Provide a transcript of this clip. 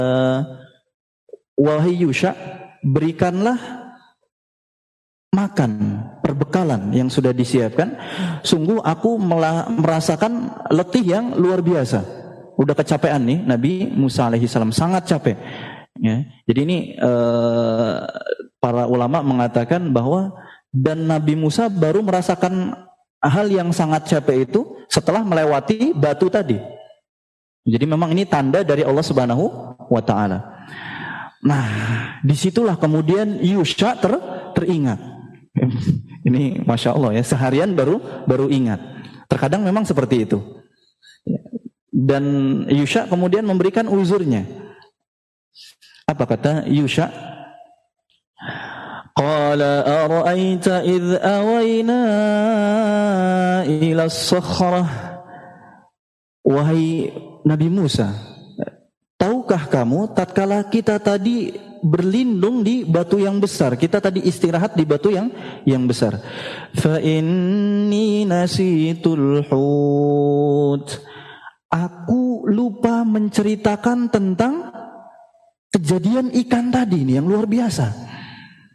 wahai Yusha, berikanlah makan, perbekalan yang sudah disiapkan. Sungguh aku merasakan letih yang luar biasa. Udah kecapean nih Nabi Musa alaihissalam, sangat capek. Ya. Jadi ini para ulama mengatakan bahwa dan Nabi Musa baru merasakan hal yang sangat capek itu setelah melewati batu tadi. Jadi memang ini tanda dari Allah Subhanahu wa taala. Nah, disitulah kemudian Yusha teringat. Ini Masya Allah ya, seharian baru ingat. Terkadang memang seperti itu. Dan Yusha kemudian memberikan uzurnya. Apa kata Yusha? Qala ara'aita idh awayna ila as-sakhrah. Wahai Nabi Musa, tahukah kamu tatkala kita tadi berlindung di batu yang besar, kita tadi istirahat di batu yang besar. Fa inni nasitul hut. Aku lupa menceritakan tentang kejadian ikan tadi nih yang luar biasa.